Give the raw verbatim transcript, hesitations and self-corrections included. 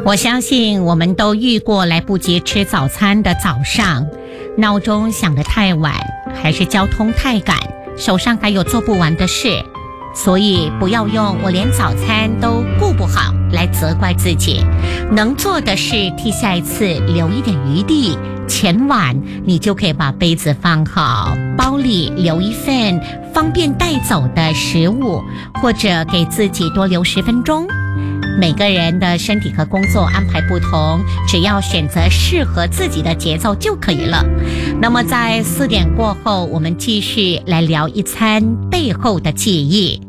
我相信我们都遇过来不及吃早餐的早上，闹钟响得太晚，还是交通太赶，手上还有做不完的事。所以不要用我连早餐都顾不好来责怪自己，能做的是替下一次留一点余地，前晚你就可以把杯子放好，包里留一份方便带走的食物，或者给自己多留十分钟。每个人的身体和工作安排不同，只要选择适合自己的节奏就可以了。那么在四点过后，我们继续来聊一餐背后的记忆。